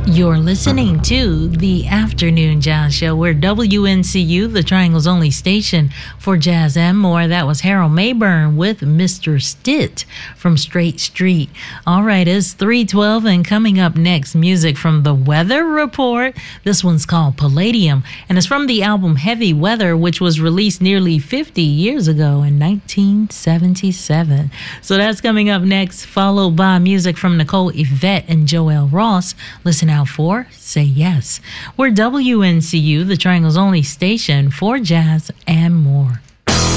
You're listening to the Afternoon Jazz Show. We're WNCU, the Triangle's only station for jazz and more. That was Harold Mayburn with Mr. Stitt from Straight Street. All right, it's 3:12, and coming up next, music from the Weather Report. This one's called Palladium, and it's from the album Heavy Weather, which was released nearly 50 years ago in 1977. So that's coming up next, followed by music from Nicole Yvette and Joel Ross. Listen out for Say Yes. We're WNCU, the Triangle's only station for jazz and more.